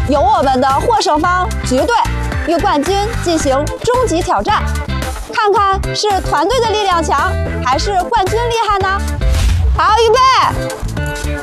由我们的获胜方橘队与冠军进行终极挑战，看看是团队的力量强，还是冠军厉害呢？好，预备！